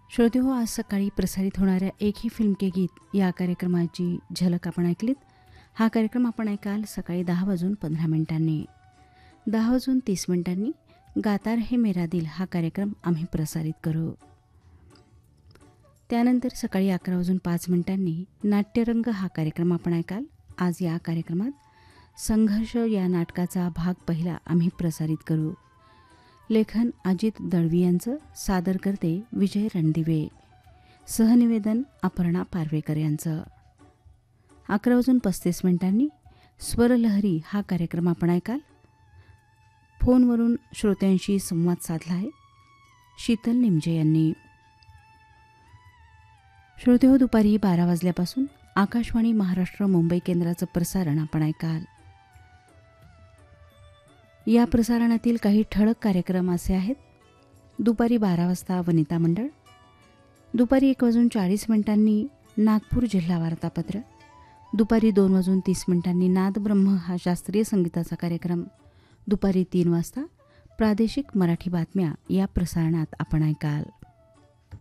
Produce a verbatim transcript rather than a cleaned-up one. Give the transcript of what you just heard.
श्रोते हो, आज सकाळी प्रसारित होणाऱ्या एक ही फिल्म के गीत या कार्यक्रमाची झलक आपण ऐकलीत. हा कार्यक्रम आपण ऐकाल सकाळी दहा वाजून पंधरा मिनिटांनी. दहा वाजून तीस मिनिटांनी गाता रहे मेरा दिल हा कार्यक्रम आम्ही प्रसारित करू. त्यानंतर सकाळी अकरा वाजून पाच मिनिटांनी नाट्यरंग हा कार्यक्रम आपण ऐकाल. आज या कार्यक्रमात संघर्ष या नाटकाचा भाग पहिला आम्ही प्रसारित करू. लेखन अजित दळवी यांचं, सादर करते विजय रणदिवे, सहनिवेदन अपर्णा पारवेकर यांचं. अकरा वाजून पस्तीस मिनिटांनी स्वरलहरी हा कार्यक्रम आपण ऐकाल. फोनवरून श्रोत्यांशी संवाद साधला आहे शीतल निमजे यांनी. श्रोते हो, दुपारी बारा वाजल्यापासून आकाशवाणी महाराष्ट्र मुंबई केंद्राचं प्रसारण आपण ऐकाल. या प्रसारणातील काही ठळक कार्यक्रम असे आहेत. दुपारी बारा वाजता वनिता मंडळ, दुपारी एक वाजून चाळीस मिनिटांनी नागपूर जिल्हा वार्तापत्र, दुपारी दोन वाजून तीस मिनिटांनी नादब्रह्म हा शास्त्रीय संगीताचा कार्यक्रम, दुपारी तीन वाजता प्रादेशिक मराठी बातम्या या प्रसारणात आपण ऐकाल.